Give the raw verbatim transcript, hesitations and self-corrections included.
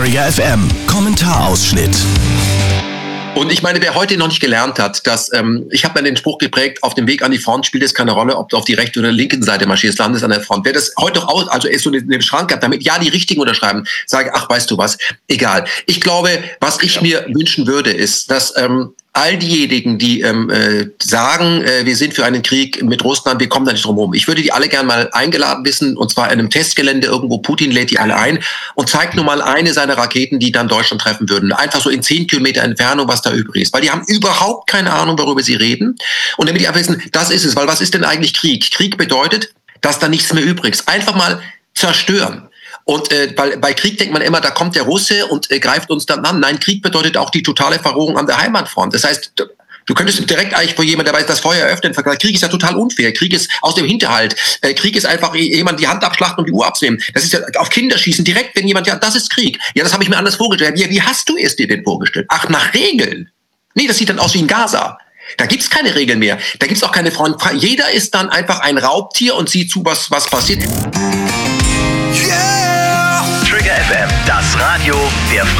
Trigger F M, Kommentarausschnitt. Und ich meine, wer heute noch nicht gelernt hat, dass, ähm, ich habe mir den Spruch geprägt, auf dem Weg an die Front spielt es keine Rolle, ob du auf die rechte oder linken Seite marschierst, landest an der Front. Wer das heute noch aus, also ist so in den Schrank hat, damit ja die Richtigen unterschreiben, sage, ach, weißt du was, egal. Ich glaube, was ich mir wünschen würde, ist, dass ähm, all diejenigen, die ähm, äh, sagen, äh, wir sind für einen Krieg mit Russland, wir kommen da nicht drum herum. Ich würde die alle gern mal eingeladen wissen, und zwar in einem Testgelände irgendwo. Putin lädt die alle ein und zeigt nur mal eine seiner Raketen, die dann Deutschland treffen würden. Einfach so in zehn Kilometer Entfernung, was da übrig ist. Weil die haben überhaupt keine Ahnung, worüber sie reden. Und damit die einfach wissen, das ist es. Weil was ist denn eigentlich Krieg? Krieg bedeutet, dass da nichts mehr übrig ist. Einfach mal zerstören. Und äh, bei, bei Krieg denkt man immer, da kommt der Russe und äh, greift uns dann an. Nein, Krieg bedeutet auch die totale Verrohung an der Heimatfront. Das heißt, du, du könntest direkt eigentlich vor jemand, der weiß, das Feuer eröffnen, vergleichen. Krieg ist ja total unfair. Krieg ist aus dem Hinterhalt. Äh, Krieg ist einfach jemand die Hand abschlachten und die Uhr abnehmen. Das ist ja auf Kinder schießen direkt, wenn jemand, ja, das ist Krieg. Ja, das habe ich mir anders vorgestellt. Ja, wie hast du es dir denn vorgestellt? Ach, nach Regeln. Nee, das sieht dann aus wie in Gaza. Da gibt's keine Regeln mehr. Da gibt's auch keine Freunde. Jeder ist dann einfach ein Raubtier und sieht zu, was, was passiert. Trigger F M, das Radio der